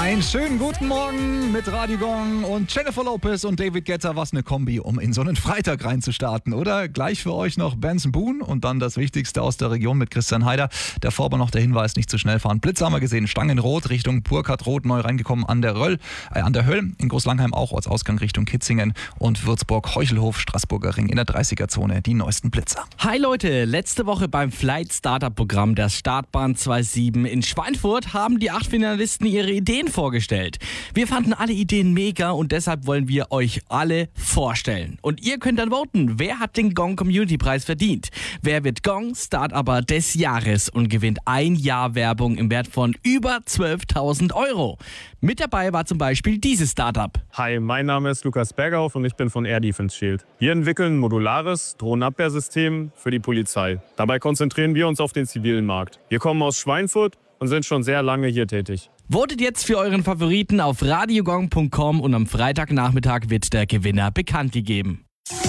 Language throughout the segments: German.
Einen schönen guten Morgen mit Radio Gong und Jennifer Lopez und David Guetta. Was eine Kombi, um in so einen Freitag reinzustarten, oder? Gleich für euch noch Benson Boone und dann das Wichtigste aus der Region mit Christian Heider. Davor aber noch der Hinweis, nicht zu schnell fahren. Blitze haben wir gesehen, Stangenrot Richtung Burkhardt-Rot, neu reingekommen an der Höll. In Großlangheim auch Ortsausgang Richtung Kitzingen und Würzburg-Heuchelhof, Straßburger Ring in der 30er-Zone, die neuesten Blitzer. Hi Leute, letzte Woche beim Flight Startup Programm der Startbahn 27 in Schweinfurt haben die 8 Finalisten ihre Ideen vorgestellt. Wir fanden alle Ideen mega und deshalb wollen wir euch alle vorstellen. Und ihr könnt dann voten, wer hat den Gong Community Preis verdient? Wer wird Gong Startupper des Jahres und gewinnt ein Jahr Werbung im Wert von über 12.000 Euro? Mit dabei war zum Beispiel dieses Startup. Hi, mein Name ist Lukas Berghoff und ich bin von Air Defense Shield. Wir entwickeln ein modulares Drohnenabwehrsystem für die Polizei. Dabei konzentrieren wir uns auf den zivilen Markt. Wir kommen aus Schweinfurt und sind schon sehr lange hier tätig. Votet jetzt für euren Favoriten auf radiogong.com und am Freitagnachmittag wird der Gewinner bekannt gegeben.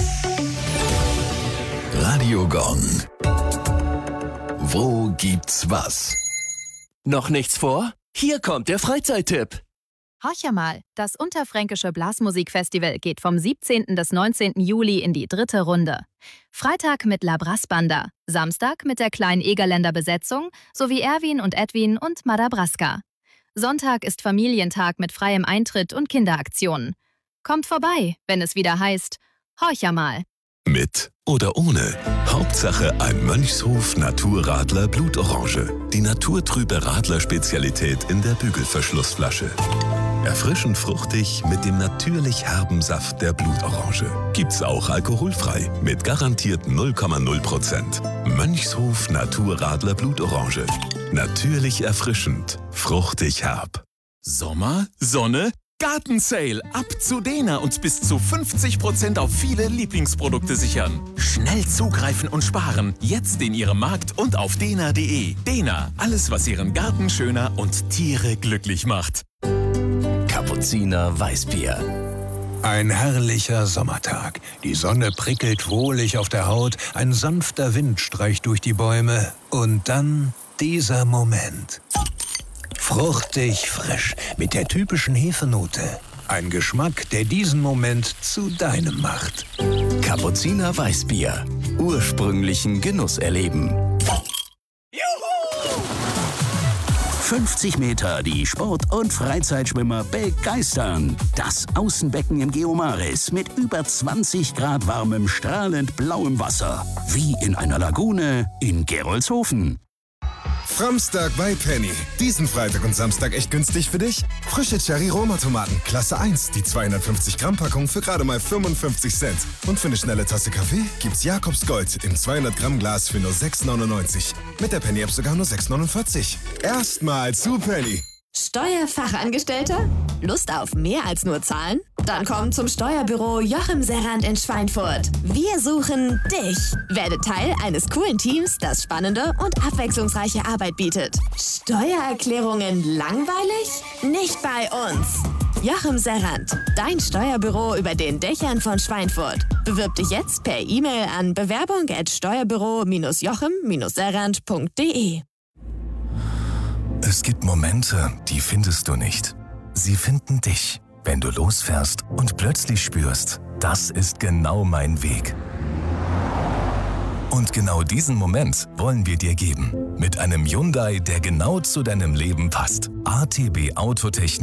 Radio Gong. Wo gibt's was? Noch nichts vor? Hier kommt der Freizeittipp. Horcher mal, das Unterfränkische Blasmusikfestival geht vom 17. bis 19. Juli in die 3. Runde. Freitag mit La Brassbanda, Samstag mit der kleinen Egerländer Besetzung sowie Erwin und Edwin und Madabraska. Sonntag ist Familientag mit freiem Eintritt und Kinderaktionen. Kommt vorbei, wenn es wieder heißt Horcher mal. Mit oder ohne. Hauptsache ein Mönchshof Naturradler Blutorange. Die naturtrübe Radler-Spezialität in der Bügelverschlussflasche. Erfrischend fruchtig mit dem natürlich herben Saft der Blutorange. Gibt's auch alkoholfrei mit garantiert 0,0%. Mönchshof Naturradler Blutorange. Natürlich erfrischend, fruchtig herb. Sommer, Sonne, Gartensale. Ab zu Dena und bis zu 50% auf viele Lieblingsprodukte sichern. Schnell zugreifen und sparen. Jetzt in Ihrem Markt und auf dena.de. Dena, alles was Ihren Garten schöner und Tiere glücklich macht. Kapuziner Weißbier. Ein herrlicher Sommertag. Die Sonne prickelt wohlig auf der Haut, ein sanfter Wind streicht durch die Bäume und dann dieser Moment. Fruchtig frisch mit der typischen Hefenote. Ein Geschmack, der diesen Moment zu deinem macht. Kapuziner Weißbier. Ursprünglichen Genuss erleben. 50 Meter die Sport- und Freizeitschwimmer begeistern. Das Außenbecken im Geomaris mit über 20 Grad warmem, strahlend blauem Wasser. Wie in einer Lagune in Gerolzhofen. Framstag bei Penny. Diesen Freitag und Samstag echt günstig für dich? Frische Cherry-Roma-Tomaten, Klasse 1, die 250 Gramm Packung für gerade mal 55 Cent. Und für eine schnelle Tasse Kaffee gibt's Jakobs Gold im 200 Gramm Glas für nur 6,99. Mit der Penny-App sogar nur 6,49. Erstmal zu Penny. Steuerfachangestellter? Lust auf mehr als nur Zahlen? Dann komm zum Steuerbüro Joachim Serrand in Schweinfurt. Wir suchen dich. Werde Teil eines coolen Teams, das spannende und abwechslungsreiche Arbeit bietet. Steuererklärungen langweilig? Nicht bei uns. Joachim Serrand, dein Steuerbüro über den Dächern von Schweinfurt. Bewirb dich jetzt per E-Mail an bewerbung@steuerbüro-joachim-serrand.de. Es gibt Momente, die findest du nicht. Sie finden dich, wenn du losfährst und plötzlich spürst, das ist genau mein Weg. Und genau diesen Moment wollen wir dir geben. Mit einem Hyundai, der genau zu deinem Leben passt. ATB Autotechnik.